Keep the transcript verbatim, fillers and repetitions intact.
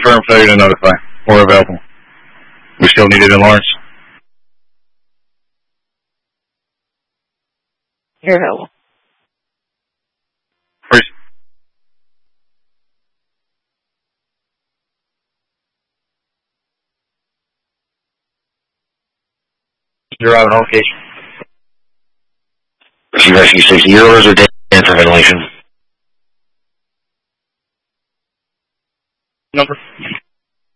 confirm failure to notify. Or available. We still need it in Lawrence. You're available. Freeze. You're out on location. Rescue Rescue six, your orders are dead for ventilation. Number?